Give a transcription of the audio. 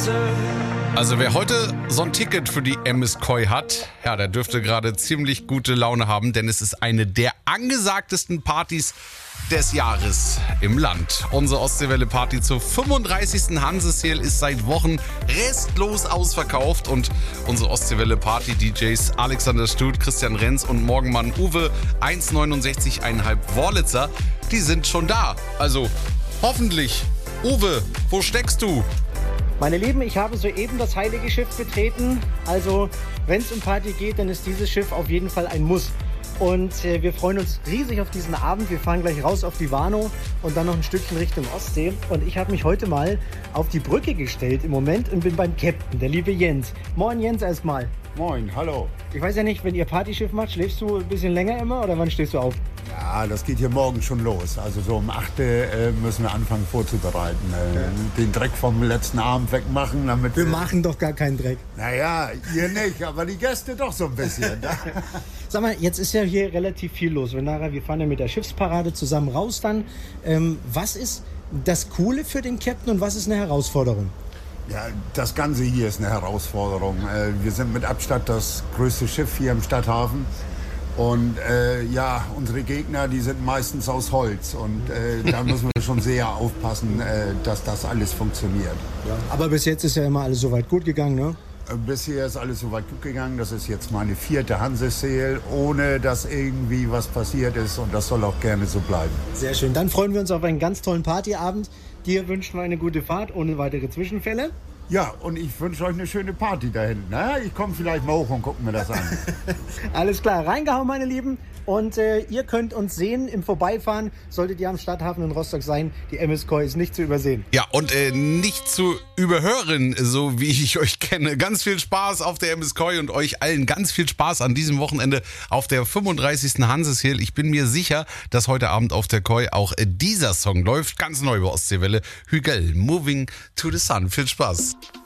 Also wer heute so ein Ticket für die MSKOI hat, ja, der dürfte gerade ziemlich gute Laune haben, denn es ist eine der angesagtesten Partys des Jahres im Land. Unsere Ostseewelle-Party zur 35. Hanseseel ist seit Wochen restlos ausverkauft und unsere Ostseewelle-Party-DJs Alexander Stut, Christian Renz und Morgenmann Uwe 1,69,5 Wörlitzer, die sind schon da. Also hoffentlich. Uwe, wo steckst du? Meine Lieben, ich habe soeben das heilige Schiff betreten. Also, wenn es um Party geht, dann ist dieses Schiff auf jeden Fall ein Muss. Und wir freuen uns riesig auf diesen Abend. Wir fahren gleich raus auf die Warnow und dann noch ein Stückchen Richtung Ostsee. Und ich habe mich heute mal auf die Brücke gestellt im Moment und bin beim Captain, der liebe Jens. Moin Jens erstmal. Moin, hallo. Ich weiß ja nicht, wenn ihr Partyschiff macht, schläfst du ein bisschen länger immer oder wann stehst du auf? Ja, das geht hier morgen schon los. Also so um 8 müssen wir anfangen vorzubereiten. Den Dreck vom letzten Abend wegmachen, damit... Wir machen doch gar keinen Dreck. Naja, ihr nicht, aber die Gäste doch so ein bisschen. Sag mal, jetzt ist ja hier relativ viel los. Wir fahren ja mit der Schiffsparade zusammen raus dann. Was ist das Coole für den Captain und was ist eine Herausforderung? Ja, das Ganze hier ist eine Herausforderung. Wir sind mit Abstand das größte Schiff hier im Stadthafen. Und ja, unsere Gegner, die sind meistens aus Holz. Und da müssen wir schon sehr aufpassen, dass das alles funktioniert. Ja, aber bis jetzt ist ja immer alles soweit gut gegangen, ne? Bisher ist alles soweit gut gegangen. Das ist jetzt meine 4. Hanseseel, ohne dass irgendwie was passiert ist. Und das soll auch gerne so bleiben. Sehr schön. Dann freuen wir uns auf einen ganz tollen Partyabend. Dir wünschen wir eine gute Fahrt ohne weitere Zwischenfälle. Ja, und ich wünsche euch eine schöne Party da hinten. Ne? Ich komme vielleicht mal hoch und gucke mir das an. Alles klar, reingehauen, meine Lieben. Und ihr könnt uns sehen im Vorbeifahren. Solltet ihr am Stadthafen in Rostock sein, die MSKOI ist nicht zu übersehen. Ja, und nicht zu überhören, so wie ich euch kenne. Ganz viel Spaß auf der MSKOI und euch allen ganz viel Spaß an diesem Wochenende auf der 35. Hanseseel. Ich bin mir sicher, dass heute Abend auf der Koi auch dieser Song läuft. Ganz neu bei Ostseewelle. Hügel, Moving to the Sun. Viel Spaß.